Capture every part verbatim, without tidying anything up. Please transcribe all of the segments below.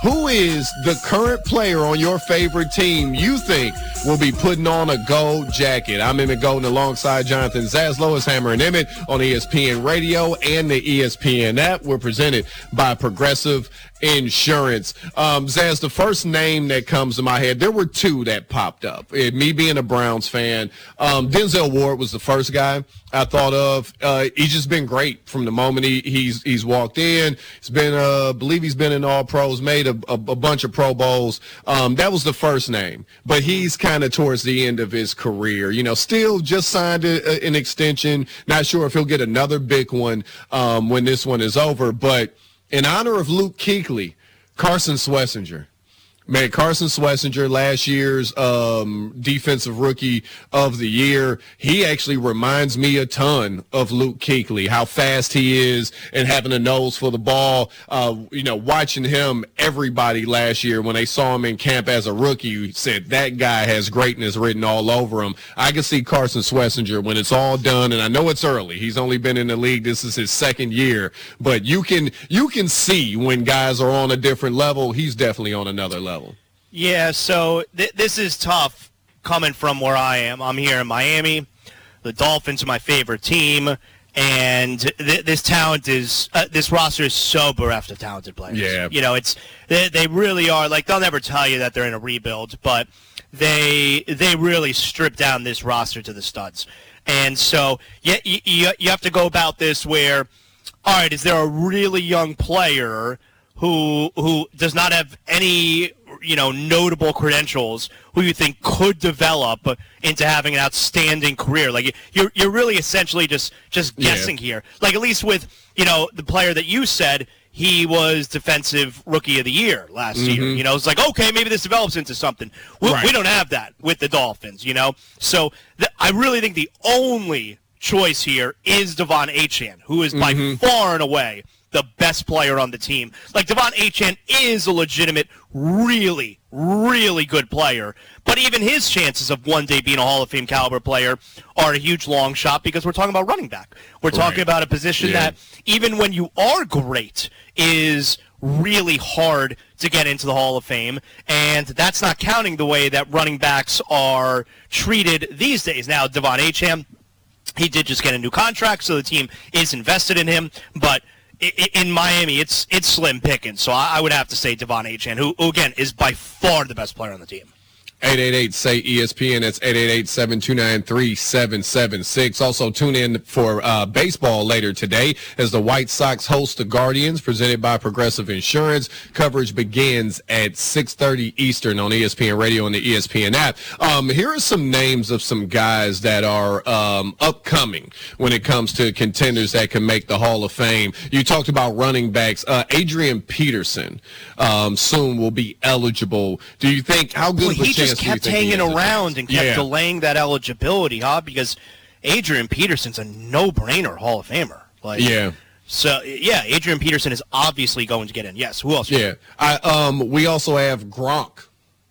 Who is the current player on your favorite team you think will be putting on a gold jacket? I'm Emmett Golden alongside Jonathan Zaslow. It's Hammer and Emmett on E S P N Radio and the E S P N app. We're presented by Progressive Insurance. Um, Zaz, the first name that comes to my head, there were two that popped up. It, me being a Browns fan, um, Denzel Ward was the first guy I thought of. Uh, he's just been great from the moment he, he's he's walked in. He's been, uh, I believe he's been in All Pros, made a, a, a bunch of Pro Bowls. Um, that was the first name, but he's kind of towards the end of his career. You know, still just signed a, a, an extension. Not sure if he'll get another big one um, when this one is over, but in honor of Luke Kuechly, Carson Schlesinger. Man, Carson Schlesinger, last year's um, defensive rookie of the year, he actually reminds me a ton of Luke Kuechly, how fast he is and having a nose for the ball. Uh, you know, watching him, everybody last year when they saw him in camp as a rookie said that guy has greatness written all over him. I can see Carson Schlesinger when it's all done, and I know it's early. He's only been in the league. This is his second year, but you can you can see when guys are on a different level. He's definitely on another level. Yeah, so th- this is tough coming from where I am. I'm here in Miami. The Dolphins are my favorite team, and th- this talent is uh, this roster is so bereft of talented players. Yeah, you know, it's they, they really are. Like, they'll never tell you that they're in a rebuild, but they they really strip down this roster to the studs. And so you you, you have to go about this where, all right, is there a really young player who who does not have any, you know, notable credentials, who you think could develop into having an outstanding career? Like, you're you're really essentially just just guessing yeah. here. Like, at least with, you know, the player that you said, he was defensive rookie of the year last mm-hmm. year. You know, it's like, okay, maybe this develops into something. We, right. we don't have that with the Dolphins, you know? So th- I really think the only choice here is Devon Achane, who is by mm-hmm. far and away the best player on the team. Like, Devon Achane is a legitimate, really, really good player. But even his chances of one day being a Hall of Fame caliber player are a huge long shot, because we're talking about running back. We're right. talking about a position yeah. that, even when you are great, is really hard to get into the Hall of Fame. And that's not counting the way that running backs are treated these days. Now, Devon Achane, he did just get a new contract, so the team is invested in him. But in Miami, it's it's slim pickings, so I would have to say Devon Achane, who, who, again, is by far the best player on the team. eight eight eight, say E S P N. That's eight eight eight, seven two nine, three seven seven six. Also, tune in for uh, baseball later today as the White Sox host the Guardians, presented by Progressive Insurance. Coverage begins at six thirty Eastern on E S P N Radio and the E S P N app. Um, here are some names of some guys that are um, upcoming when it comes to contenders that can make the Hall of Fame. You talked about running backs. Uh, Adrian Peterson um, soon will be eligible. Do you think, how good of a chance just kept hanging around and kept yeah. delaying that eligibility, huh? Because Adrian Peterson's a no-brainer Hall of Famer. Like, yeah. So, yeah, Adrian Peterson is obviously going to get in. Yes, who else? Yeah. I, um, we also have Gronk.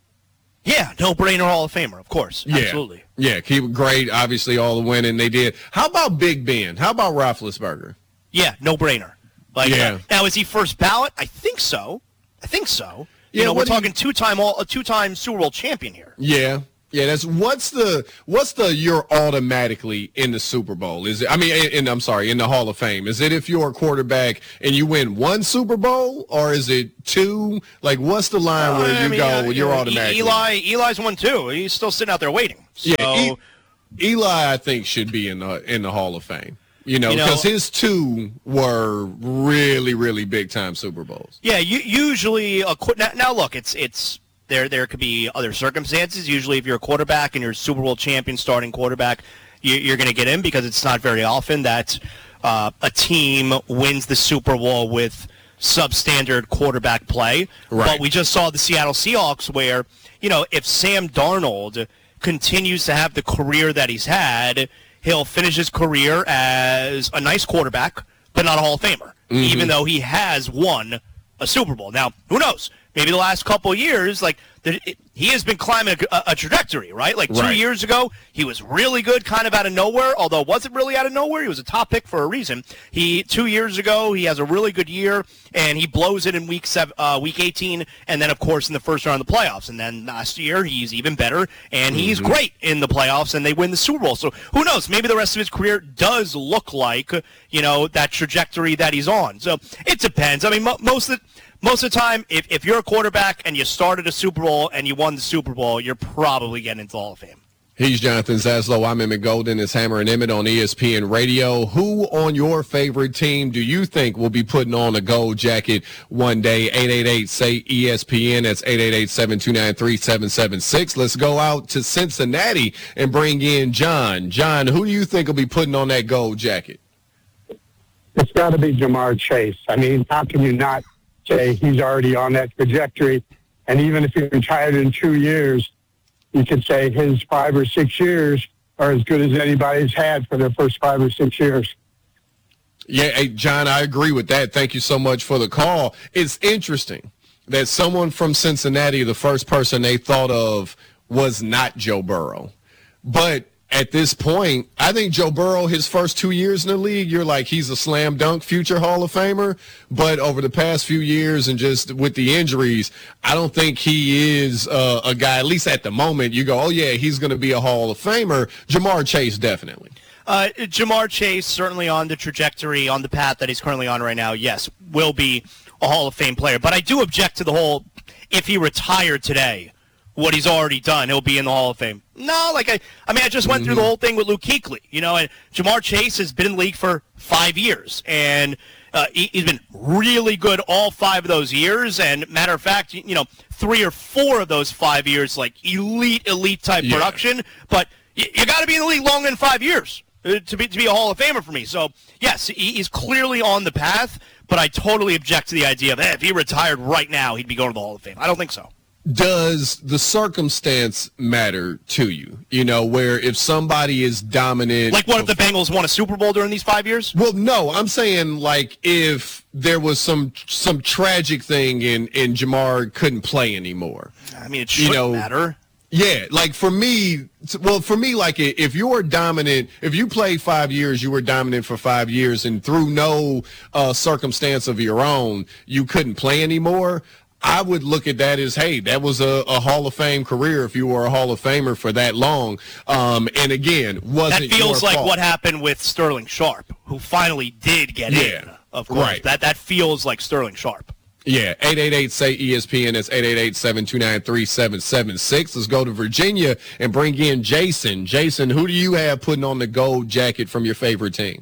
Yeah, no-brainer Hall of Famer, of course. Yeah. Absolutely. Yeah, keep great, obviously, all the winning they did. How about Big Ben? How about Roethlisberger? Yeah, no-brainer. Like, yeah. Uh, now, is he first ballot? I think so. I think so. You yeah, know, we're talking you, two-time all a two-time Super Bowl champion here. Yeah, yeah. That's what's the what's the you're automatically in the Super Bowl? Is it? I mean, in, in, I'm sorry, in the Hall of Fame. Is it if you're a quarterback and you win one Super Bowl, or is it two? Like, what's the line uh, where you I mean, go? Uh, you're uh, automatically. Eli, Eli's won two. He's still sitting out there waiting. So. Yeah, e- Eli, I think, should be in the in the Hall of Fame. You know, because you know, his two were really, really big-time Super Bowls. Yeah, you, usually a now, now look, it's it's there. There could be other circumstances. Usually, if you're a quarterback and you're a Super Bowl champion, starting quarterback, you, you're going to get in, because it's not very often that uh, a team wins the Super Bowl with substandard quarterback play. Right. But we just saw the Seattle Seahawks, where, you know, if Sam Darnold continues to have the career that he's had, he'll finish his career as a nice quarterback, but not a Hall of Famer, mm-hmm. even though he has won a Super Bowl. Now, who knows? Maybe the last couple of years, like, it, he has been climbing a, a trajectory, right? Like two Right. years ago, he was really good kind of out of nowhere, although it wasn't really out of nowhere. He was a top pick for a reason. He Two years ago, he has a really good year, and he blows it in week seven, uh, week eighteen, and then, of course, in the first round of the playoffs. And then last year, he's even better, and he's Mm-hmm. great in the playoffs, and they win the Super Bowl. So who knows? Maybe the rest of his career does look like, you know, that trajectory that he's on. So it depends. I mean, mo- most of the Most of the time, if, if you're a quarterback and you started a Super Bowl and you won the Super Bowl, you're probably getting into the Hall of Fame. He's Jonathan Zaslow. I'm Emmett Golden. It's Hammer and Emmett on E S P N Radio. Who on your favorite team do you think will be putting on a gold jacket one day? eight eight eight, S A Y, E S P N. That's eight eight eight, seven two nine, three seven seven six. Let's go out to Cincinnati and bring in John. John, who do you think will be putting on that gold jacket? It's got to be Jamar Chase. I mean, how can you not say he's already on that trajectory? And even if he retired in two years, you could say his five or six years are as good as anybody's had for their first five or six years. Yeah, hey, John, I agree with that. Thank you so much for the call. It's interesting that someone from Cincinnati, the first person they thought of was not Joe Burrow. But at this point, I think Joe Burrow, his first two years in the league, you're like, he's a slam dunk future Hall of Famer. But over the past few years and just with the injuries, I don't think he is uh, a guy, at least at the moment, you go, oh, yeah, he's going to be a Hall of Famer. Jamar Chase, definitely. Uh, Jamar Chase, certainly on the trajectory, on the path that he's currently on right now, yes, will be a Hall of Fame player. But I do object to the whole, if he retired today, what he's already done, he'll be in the Hall of Fame. No, like I, I mean, I just went mm-hmm. through the whole thing with Luke Kuechly, you know, and Jamar Chase has been in the league for five years, and uh, he, he's been really good all five of those years. And matter of fact, you, you know, three or four of those five years, like elite, elite type yeah. production. But you, you got to be in the league longer than five years uh, to be to be a Hall of Famer for me. So yes, he, he's clearly on the path. But I totally object to the idea of, hey, if he retired right now, he'd be going to the Hall of Fame. I don't think so. Does the circumstance matter to you? You know, where if somebody is dominant. Like what if the Bengals won a Super Bowl during these five years? Well, no, I'm saying like if there was some some tragic thing and, and Jamar couldn't play anymore. I mean, it shouldn't you know, matter. Yeah, like for me, well, for me, like if you were dominant, if you played five years, you were dominant for five years and through no uh, circumstance of your own, you couldn't play anymore. I would look at that as, hey, that was a, a Hall of Fame career if you were a Hall of Famer for that long. Um, and again, wasn't that feels your like fault. What happened with Sterling Sharp, who finally did get yeah, in. Of course, right. that that feels like Sterling Sharp. Yeah, eight eight eight, S A Y, E S P N. That's eight eight eight, seven two nine, three seven seven six. Let's go to Virginia and bring in Jason. Jason, who do you have putting on the gold jacket from your favorite team?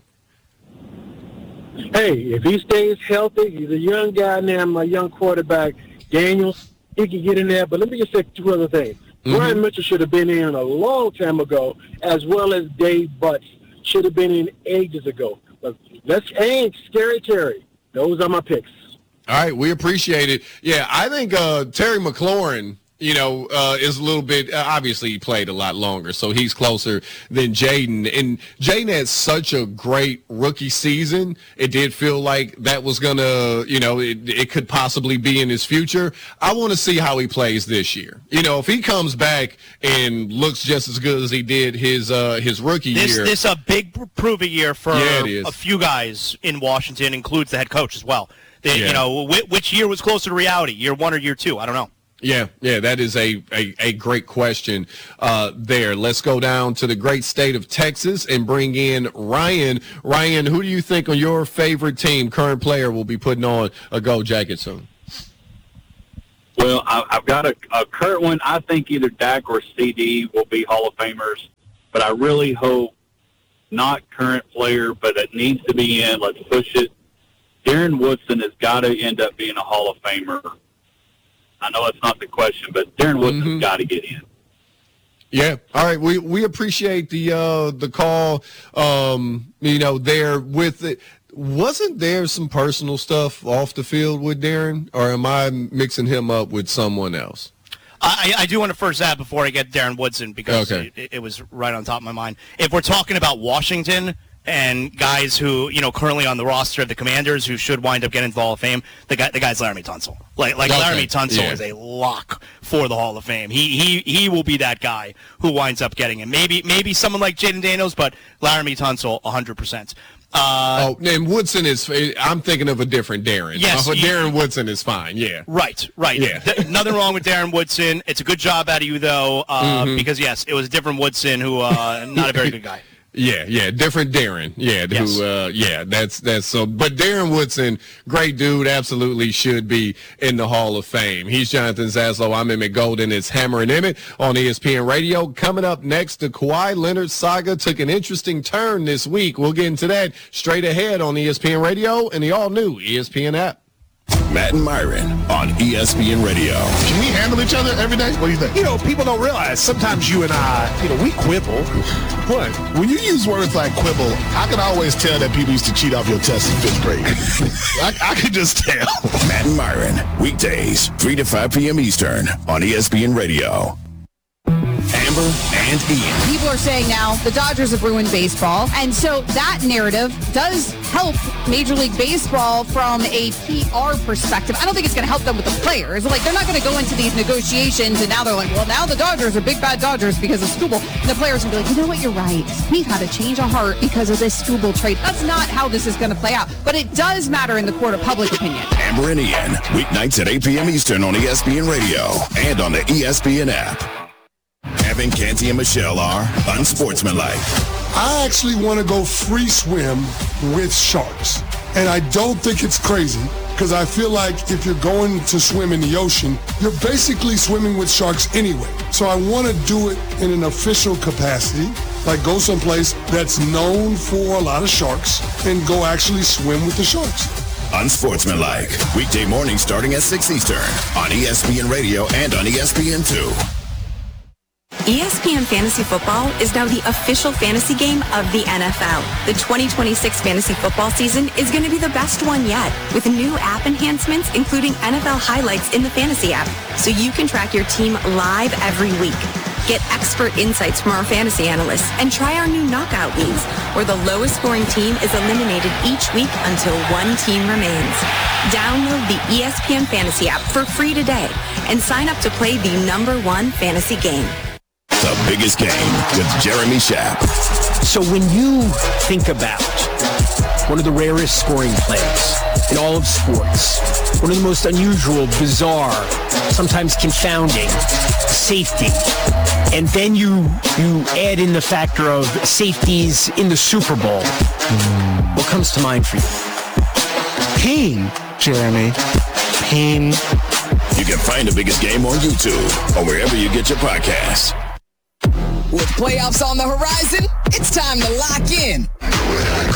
Hey, if he stays healthy, he's a young guy now, my young quarterback, Daniels, he can get in there. But let me just say two other things. Mm-hmm. Brian Mitchell should have been in a long time ago, as well as Dave Butts should have been in ages ago. But let's aim Scary Terry. Those are my picks. All right, we appreciate it. Yeah, I think uh, Terry McLaurin, you know, uh, is a little bit, uh, obviously he played a lot longer, so he's closer than Jaden. And Jaden had such a great rookie season. It did feel like that was going to, you know, it, it could possibly be in his future. I want to see how he plays this year. You know, if he comes back and looks just as good as he did his uh, his rookie this, year. This is a big prove-a year for yeah, it is. a few guys in Washington, includes the head coach as well. They, yeah. You know, which, which year was closer to reality, year one or year two? I don't know. Yeah, yeah, that is a, a, a great question uh, there. Let's go down to the great state of Texas and bring in Ryan. Ryan, who do you think on your favorite team, current player, will be putting on a gold jacket soon? Well, I, I've got a, a current one. I think either Dak or C D will be Hall of Famers, but I really hope not current player, but it needs to be in. Let's push it. Darren Woodson has got to end up being a Hall of Famer. I know that's not the question, but Darren Woodson's mm-hmm. got to get in. Yeah. All right. We we appreciate the uh, the call. Um, you know, there with it. Wasn't there some personal stuff off the field with Darren, or am I mixing him up with someone else? I, I do want to first add before I get Darren Woodson because okay. it, it was right on top of my mind. If we're talking about Washington, and guys who, you know, currently on the roster of the Commanders who should wind up getting to the Hall of Fame, the guy, the guy's Laramie Tunsil. Like, like Okay. Laramie Tunsil Yeah. is a lock for the Hall of Fame. He he he will be that guy who winds up getting it. Maybe maybe someone like Jaden Daniels, but Laramie Tunsil, one hundred percent. Uh, oh, and Woodson is. I'm thinking of a different Darren. Yes, uh, you- Darren Woodson is fine. Yeah. Right, right. Yeah. Th- nothing wrong with Darren Woodson. It's a good job out of you, though, uh, Mm-hmm. because, yes, it was a different Woodson who, uh, not a very good guy. Yeah, yeah, different Darren. Yeah, Yes. who, uh, yeah, that's that's so. But Darren Woodson, great dude, absolutely should be in the Hall of Fame. He's Jonathan Zaslow. I'm Emmett Golden. It's Hammer and Emmett on E S P N Radio. Coming up next, the Kawhi Leonard saga took an interesting turn this week. We'll get into that straight ahead on E S P N Radio and the all-new E S P N app. Matt and Myron on E S P N Radio. Can we handle each other every day? What do you think? You know, people don't realize sometimes you and I, you know, we quibble. What? When you use words like quibble, I can always tell that people used to cheat off your test in fifth grade. I, I could just tell. Matt and Myron, weekdays, three to five p.m. Eastern on E S P N Radio. Amber and Ian. People are saying now the Dodgers have ruined baseball, and so that narrative does help Major League Baseball from a P R perspective. I don't think it's going to help them with the players. Like, they're not going to go into these negotiations, and now they're like, well, now the Dodgers are big bad Dodgers because of Skubal. And the players will be like, you know what, you're right. We've had a change of heart because of this Skubal trade. That's not how this is going to play out, but it does matter in the court of public opinion. Amber and Ian, weeknights at eight p.m. Eastern on E S P N Radio and on the E S P N app. Evan, Canty, and Michelle are unsportsmanlike. I actually want to go free swim with sharks. And I don't think it's crazy because I feel like if you're going to swim in the ocean, you're basically swimming with sharks anyway. So I want to do it in an official capacity, like go someplace that's known for a lot of sharks and go actually swim with the sharks. Unsportsmanlike, weekday morning starting at six Eastern on E S P N Radio and on E S P N two. E S P N Fantasy Football is now the official fantasy game of the N F L. The twenty twenty-six fantasy football season is going to be the best one yet, with new app enhancements including N F L highlights in the fantasy app, so you can track your team live every week. Get expert insights from our fantasy analysts and try our new knockout leagues, where the lowest scoring team is eliminated each week until one team remains. Download the E S P N Fantasy app for free today and sign up to play the number one fantasy game. The biggest game with Jeremy Schaap. So when you think about one of the rarest scoring plays in all of sports, one of the most unusual, bizarre, sometimes confounding, safety, and then you you add in the factor of safeties in the Super Bowl, what comes to mind for you? Pain, Jeremy. Pain. You can find the biggest game on YouTube or wherever you get your podcasts. With playoffs on the horizon, it's time to lock in.